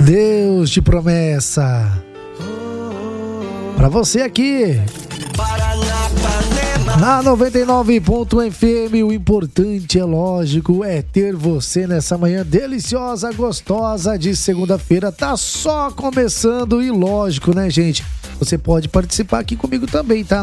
Deus de promessa. Pra você aqui na 99.fm, o importante, é lógico, é ter você nessa manhã deliciosa, gostosa de segunda-feira. Tá só começando e lógico, né, gente? Você pode participar aqui comigo também, tá?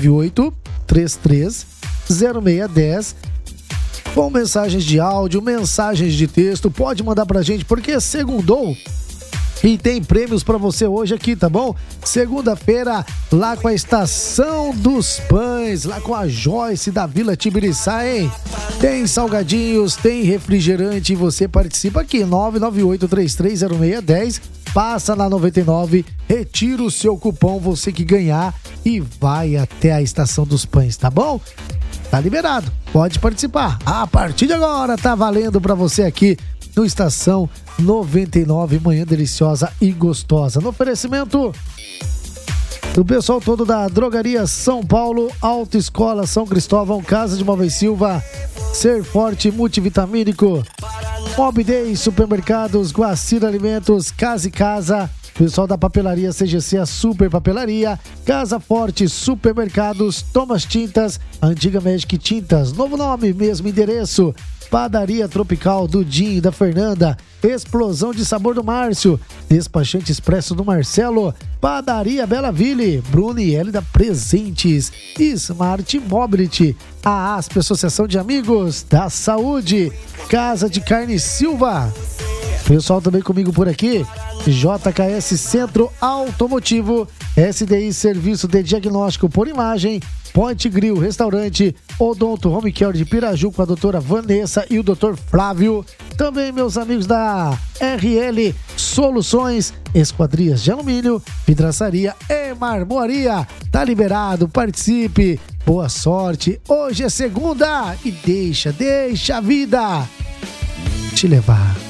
998-33-0610. Com mensagens de áudio, mensagens de texto, pode mandar pra gente, porque segundou. E tem prêmios pra você hoje aqui, tá bom? Segunda-feira, lá com a Estação dos Pães, lá com a Joyce da Vila Tibiriçá, hein? Tem salgadinhos, tem refrigerante e você participa aqui, 998-330610. Passa na 99, retira o seu cupom, você que ganhar, e vai até a Estação dos Pães, tá bom? Tá liberado, pode participar. A partir de agora, tá valendo pra você aqui no Estação 99, manhã deliciosa e gostosa. No oferecimento do pessoal todo da Drogaria São Paulo, Autoescola São Cristóvão, Casa de Móveis Silva, Ser Forte Multivitamínico, Mob Day, Supermercados, Guacira Alimentos, Casa e Casa, pessoal da papelaria CGC, a Super Papelaria, Casa Forte, Supermercados, Thomas Tintas, Antiga Magic Tintas, novo nome, mesmo endereço, Padaria Tropical do Dinho e da Fernanda, Explosão de Sabor do Márcio, Despachante Expresso do Marcelo, Padaria Bela Ville, Brunielli da Presentes, Smart Mobility, a ASP, Associação de Amigos da Saúde, Casa de Carne Silva. Pessoal também comigo por aqui, JKS Centro Automotivo, SDI Serviço de Diagnóstico por Imagem, Point Grill Restaurante, Odonto Home Care de Piraju com a doutora Vanessa e o doutor Flávio. Também meus amigos da RL Soluções, Esquadrias de Alumínio, Vidraçaria e Marmoaria. Tá liberado, participe, boa sorte. Hoje é segunda e deixa a vida te levar.